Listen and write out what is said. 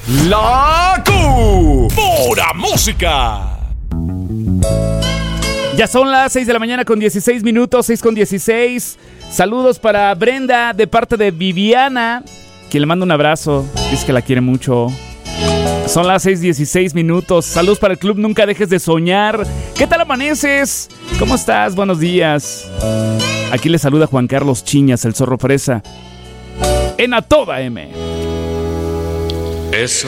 La Pura Música. Ya son las 6 de la mañana con 16 minutos, 6 con 16. Saludos para Brenda de parte de Viviana, quien le manda un abrazo. Dice que la quiere mucho. Son las 6:16 minutos. Saludos para el club Nunca Dejes de Soñar. ¿Qué tal amaneces? ¿Cómo estás? Buenos días. Aquí le saluda Juan Carlos Chiñas, el zorro fresa. En A Toda M. Eso